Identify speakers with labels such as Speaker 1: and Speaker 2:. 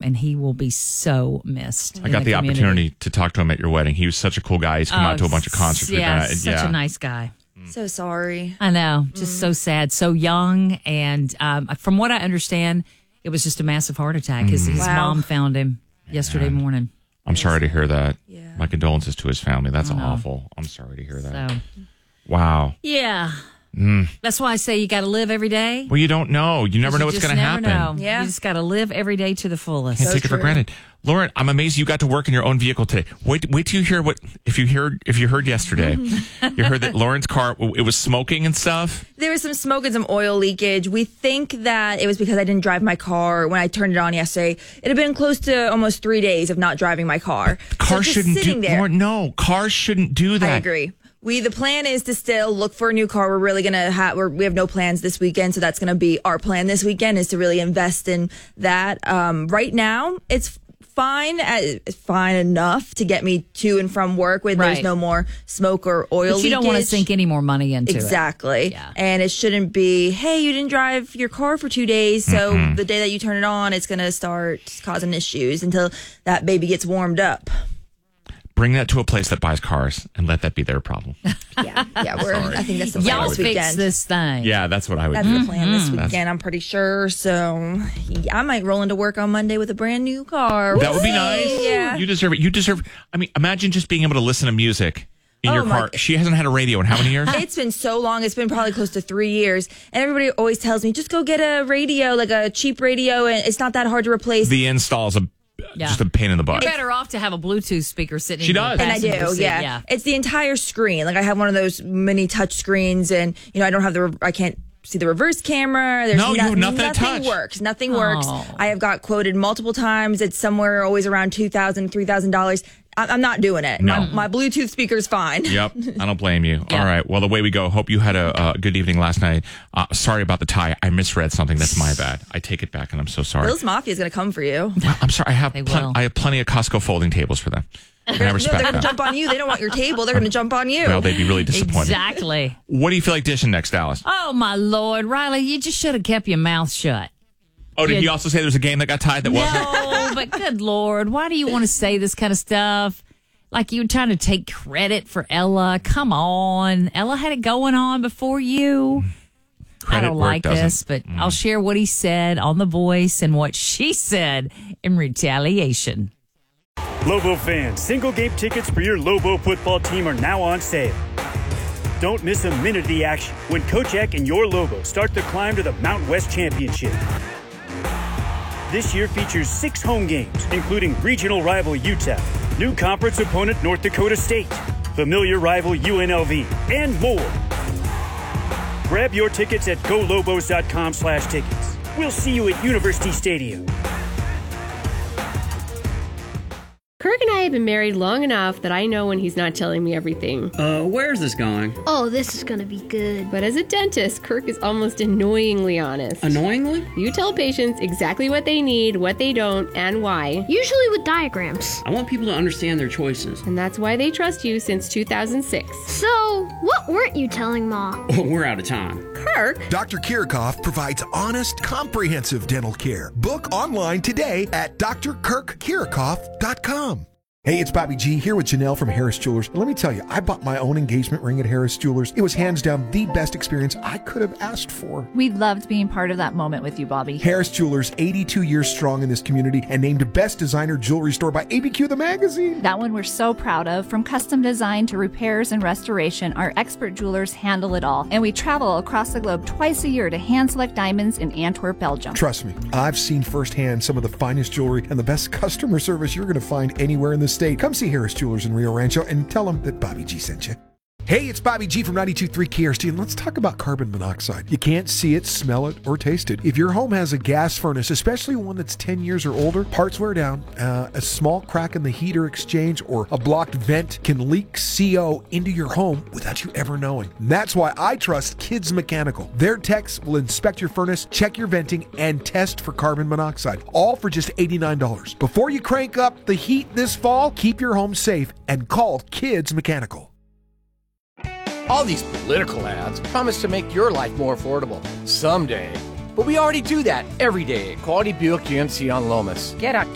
Speaker 1: and he will be so missed.
Speaker 2: I got the opportunity to talk to him at your wedding. He was such a cool guy. He's come out to a bunch of concerts.
Speaker 1: Such a nice guy.
Speaker 3: So sorry.
Speaker 1: I know. Just so sad. So young. And from what I understand, it was just a massive heart attack. His mom found him yesterday morning.
Speaker 2: I'm sorry to hear that.
Speaker 3: Yeah.
Speaker 2: My condolences to his family. That's awful. I'm sorry to hear that.
Speaker 1: So,
Speaker 2: wow.
Speaker 1: yeah. That's why I say you got to live every day.
Speaker 2: Well, you don't know. You never know what's going to happen.
Speaker 1: Know.
Speaker 3: Yeah.
Speaker 1: You just got to live every day to the fullest.
Speaker 2: Can't take it for granted. Lauren, I'm amazed you got to work in your own vehicle today. Wait till you hear if you heard yesterday. You heard that Lauren's car, it was smoking and stuff.
Speaker 3: There was some smoke and some oil leakage. We think that it was because I didn't drive my car when I turned it on yesterday. It had been close to almost 3 days of not driving my car.
Speaker 2: Cars shouldn't do that. Lauren, no, cars shouldn't do that.
Speaker 3: I agree. The plan is to still look for a new car. We're really going to we have no plans this weekend, so that's going to be our plan this weekend is to really invest in that. Right now, it's fine enough to get me to and from work when there's no more smoke or oil leakage.
Speaker 1: You don't want to sink any more money into it.
Speaker 3: Exactly. Yeah. And it shouldn't be, hey, you didn't drive your car for 2 days, so the day that you turn it on, it's going to start causing issues until that baby gets warmed up.
Speaker 2: Bring that to a place that buys cars and let that be their problem.
Speaker 3: Yeah. I think that's the plan
Speaker 1: Y'all
Speaker 3: this
Speaker 1: fix
Speaker 3: weekend.
Speaker 1: this thing.
Speaker 2: Yeah, that's what I would
Speaker 3: That's
Speaker 2: do.
Speaker 3: the plan this weekend, I'm pretty sure. So I might roll into work on Monday with a brand new car.
Speaker 2: That would be nice.
Speaker 3: Yeah.
Speaker 2: You deserve it. I mean, imagine just being able to listen to music in your car. She hasn't had a radio in how many years?
Speaker 3: It's been so long. It's been probably close to 3 years. And everybody always tells me, just go get a radio, like a cheap radio, and it's not that hard to replace.
Speaker 2: The install's just a pain in the butt.
Speaker 1: You're better off to have a Bluetooth speaker sitting
Speaker 2: She
Speaker 1: in
Speaker 2: does.
Speaker 1: the
Speaker 3: And I do,
Speaker 1: passenger seat.
Speaker 3: yeah. It's the entire screen. Like I have one of those mini touch screens, and I don't have I can't see the reverse camera. There's
Speaker 2: you have nothing to touch.
Speaker 3: Nothing works. Nothing works. I have got quoted multiple times. It's somewhere always around $2,000, $3,000. I'm not doing it.
Speaker 2: No.
Speaker 3: My Bluetooth speaker's fine.
Speaker 2: Yep. I don't blame you. All right. Well, away we go. Hope you had a good evening last night. Sorry about the tie. I misread something. That's my bad. I take it back, and I'm so sorry.
Speaker 3: Bill's Mafia is going to come for you.
Speaker 2: Well, I'm sorry. I have plenty of Costco folding tables for them. And I respect
Speaker 3: they're going to
Speaker 2: that.
Speaker 3: jump on you. They don't want your table. They're going to jump on you.
Speaker 2: Well, they'd be really disappointed.
Speaker 1: Exactly.
Speaker 2: What do you feel like dishing next, Dallas?
Speaker 1: Oh, my Lord. Riley, you just should have kept your mouth shut.
Speaker 2: Oh, did you also say there was a game that got tied that wasn't?
Speaker 1: No, but good Lord. Why do you want to say this kind of stuff? Like you're trying to take credit for Ella. Come on. Ella had it going on before you. I don't like this, but I'll share what he said on The Voice and what she said in retaliation.
Speaker 4: Lobo fans, single game tickets for your Lobo football team are now on sale. Don't miss a minute of the action when Coach Eck and your Lobo start the climb to the Mountain West Championship. This year features 6 home games, including regional rival UTEP, new conference opponent North Dakota State, familiar rival UNLV, and more. Grab your tickets at golobos.com/tickets. We'll see you at University Stadium.
Speaker 5: Kirk and I have been married long enough that I know when he's not telling me everything.
Speaker 6: Where's this going?
Speaker 7: Oh, this is gonna be good.
Speaker 5: But as a dentist, Kirk is almost annoyingly honest.
Speaker 6: Annoyingly?
Speaker 5: You tell patients exactly what they need, what they don't, and why.
Speaker 7: Usually with diagrams.
Speaker 6: I want people to understand their choices.
Speaker 5: And that's why they trust you since 2006.
Speaker 7: So, what weren't you telling Ma?
Speaker 6: We're out of time.
Speaker 5: Kirk?
Speaker 8: Dr. Kirchhoff provides honest, comprehensive dental care. Book online today at drkirkkirchhoff.com. Hey, it's Bobby G here with Janelle from Harris Jewelers. And let me tell you, I bought my own engagement ring at Harris Jewelers. It was hands down the best experience I could have asked for.
Speaker 9: We loved being part of that moment with you, Bobby.
Speaker 8: Harris Jewelers, 82 years strong in this community and named Best Designer Jewelry Store by ABQ the magazine.
Speaker 9: That one we're so proud of. From custom design to repairs and restoration, our expert jewelers handle it all. And we travel across the globe twice a year to hand-select diamonds in Antwerp, Belgium.
Speaker 8: Trust me, I've seen firsthand some of the finest jewelry and the best customer service you're going to find anywhere in the state. Come see Harris Jewelers in Rio Rancho and tell them that Bobby G sent you. Hey, it's Bobby G from 92.3 KRST, and let's talk about carbon monoxide. You can't see it, smell it, or taste it. If your home has a gas furnace, especially one that's 10 years or older, parts wear down, a small crack in the heater exchange or a blocked vent can leak CO into your home without you ever knowing. And that's why I trust Kids Mechanical. Their techs will inspect your furnace, check your venting, and test for carbon monoxide, all for just $89. Before you crank up the heat this fall, keep your home safe and call Kids Mechanical.
Speaker 10: All these political ads promise to make your life more affordable someday. But we already do that every day at Quality Buick GMC on Lomas. Get a